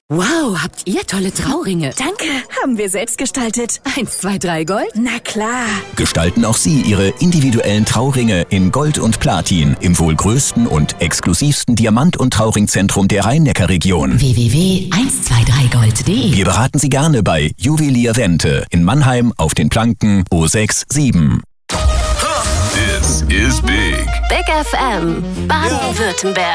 Wow, habt ihr tolle Trauringe. Danke, haben wir selbst gestaltet. 1, 2, 3 Gold? Na klar. Gestalten auch Sie Ihre individuellen Trauringe in Gold und Platin im wohl größten und exklusivsten Diamant- und Trauringzentrum der Rhein-Neckar-Region. www.123gold.de. Wir beraten Sie gerne bei Juwelier Wente in Mannheim auf den Planken O67. This is big. Big FM, Baden-Württemberg.